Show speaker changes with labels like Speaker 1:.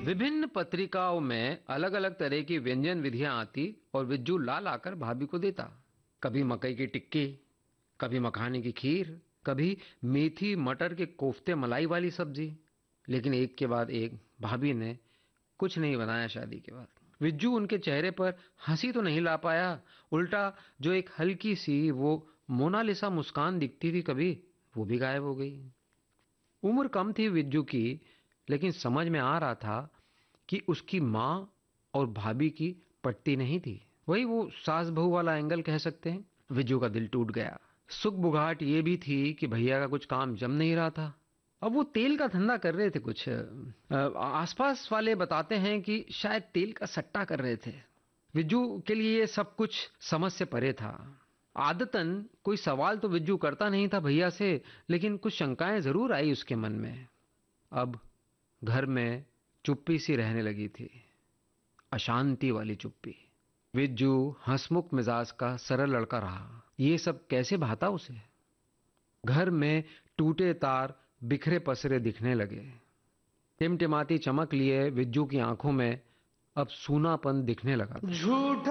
Speaker 1: विभिन्न पत्रिकाओं में अलग अलग तरह की व्यंजन विधियां आती और विज्जू ला लाकर भाभी को देता। कभी मकई की टिक्की, कभी मखाने की खीर, कभी मेथी मटर के कोफ्ते मलाई वाली सब्जी। लेकिन एक के बाद एक भाभी ने कुछ नहीं बनाया शादी के बाद। विज्जू उनके चेहरे पर हंसी तो नहीं ला पाया, उल्टा जो एक हल्की सी वो मोनालिसा मुस्कान दिखती थी कभी, वो भी गायब हो गई। उम्र कम थी विज्जू की, लेकिन समझ में आ रहा था कि उसकी माँ और भाभी की पटती नहीं थी। वही वो सास बहू वाला एंगल कह सकते हैं। विज्जू का दिल टूट गया। सुख बुघाट ये भी थी कि भैया का कुछ काम जम नहीं रहा था। अब वो तेल का धंधा कर रहे थे कुछ। आसपास वाले बताते हैं कि शायद तेल का सट्टा कर रहे थे। विज्जू के लिए ये सब कुछ समझ से परे था। आदतन कोई सवाल तो विज्जू करता नहीं था भैया से, लेकिन कुछ शंकाएं जरूर आई उसके मन में। अब घर में चुप्पी सी रहने लगी थी, अशांति वाली चुप्पी। विज्जू हंसमुख मिजाज का सरल लड़का रहा। ये सब कैसे भाता उसे। घर में टूटे तार बिखरे पसरे दिखने लगे। टिमटिमाती चमक लिए विज्जू की आंखों में अब सूनापन दिखने लगा था।